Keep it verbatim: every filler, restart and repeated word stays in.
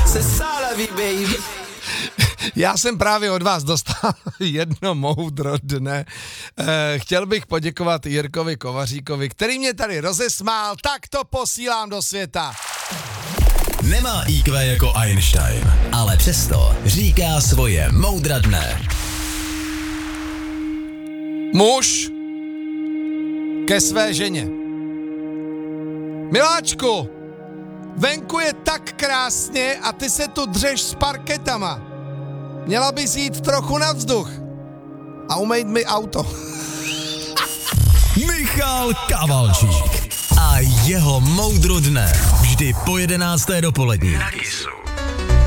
Já jsem právě od vás dostal jedno moudro dne. E, chtěl bych poděkovat Jirkovi Kovaříkovi, který mě tady rozesmál, tak to posílám do světa. Nemá í kvé jako Einstein, ale přesto říká svoje moudra dne. Muž ke své ženě. Miláčku, venku je tak krásně a ty se tu dřeš s parketama. Měla bys jít trochu na vzduch a umejt mi auto. Michal Kavalčík a jeho moudro dne. Vždy po jedenácté dopolední. Na Kissu.